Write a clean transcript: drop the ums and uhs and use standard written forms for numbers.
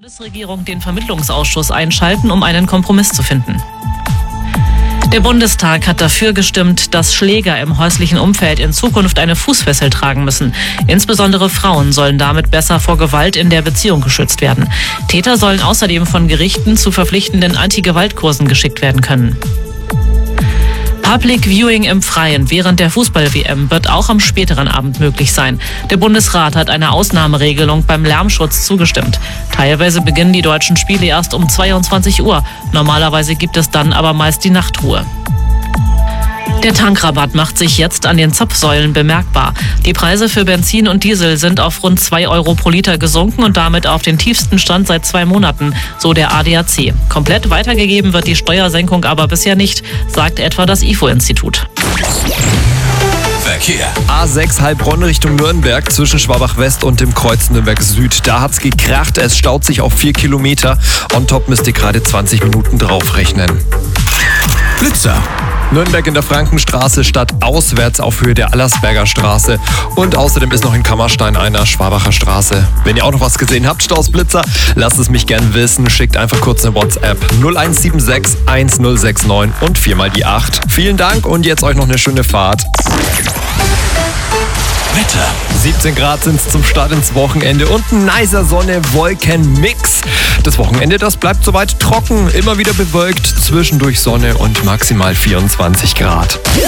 Bundesregierung den Vermittlungsausschuss einschalten, um einen Kompromiss zu finden. Der Bundestag hat dafür gestimmt, dass Schläger im häuslichen Umfeld in Zukunft eine Fußfessel tragen müssen. Insbesondere Frauen sollen damit besser vor Gewalt in der Beziehung geschützt werden. Täter sollen außerdem von Gerichten zu verpflichtenden Anti-Gewalt-Kursen geschickt werden können. Public Viewing im Freien während der Fußball-WM wird auch am späteren Abend möglich sein. Der Bundesrat hat einer Ausnahmeregelung beim Lärmschutz zugestimmt. Teilweise beginnen die deutschen Spiele erst um 22 Uhr. Normalerweise gibt es dann aber meist die Nachtruhe. Der Tankrabatt macht sich jetzt an den Zapfsäulen bemerkbar. Die Preise für Benzin und Diesel sind auf rund 2 Euro pro Liter gesunken und damit auf den tiefsten Stand seit 2 Monaten, so der ADAC. Komplett weitergegeben wird die Steuersenkung aber bisher nicht, sagt etwa das IFO-Institut. Verkehr. A6 Heilbronn Richtung Nürnberg zwischen Schwabach-West und dem Kreuz Nürnberg-Süd. Da hat's gekracht, es staut sich auf 4 Kilometer. On top müsst ihr gerade 20 Minuten draufrechnen. Blitzer. Nürnberg in der Frankenstraße statt auswärts auf Höhe der Allersberger Straße. Und außerdem ist noch in Kammerstein einer Schwabacher Straße. Wenn ihr auch noch was gesehen habt, Stausblitzer, lasst es mich gern wissen. Schickt einfach kurz eine WhatsApp 0176 1069 und 4 mal die 8. Vielen Dank und jetzt euch noch eine schöne Fahrt. Wetter. 17 Grad sind es zum Start ins Wochenende und ein nicer Sonne-Wolken-Mix. Das Wochenende, das bleibt soweit trocken, immer wieder bewölkt, zwischendurch Sonne und maximal 24 Grad.